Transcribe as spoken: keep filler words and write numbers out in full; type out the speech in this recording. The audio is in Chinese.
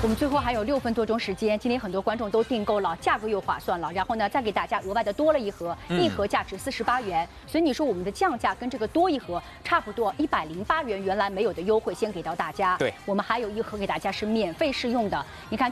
我们最后还有六分多钟时间，今天很多观众都订购了，价格又划算了。然后呢，再给大家额外的多了一盒， 嗯、 一盒价值四十八元。所以你说我们的降价跟这个多一盒差不多一百零八元，原来没有的优惠先给到大家。 对， 我们还有一盒给大家是免费试用的。你看。